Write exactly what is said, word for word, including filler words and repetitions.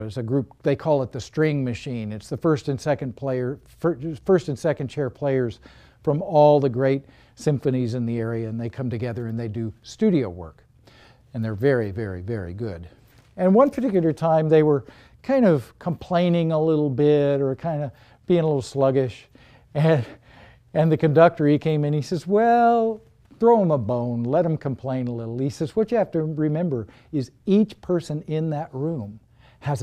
There's a group, they call it the String Machine. It's the first and second player, first and second chair players from all the great symphonies in the area, and they come together and they do studio work. And they're very, very, very good. And one particular time they were kind of complaining a little bit or kind of being a little sluggish. And, and the conductor, he came in, he says, well, throw them a bone, let them complain a little. He says, what you have to remember is each person in that room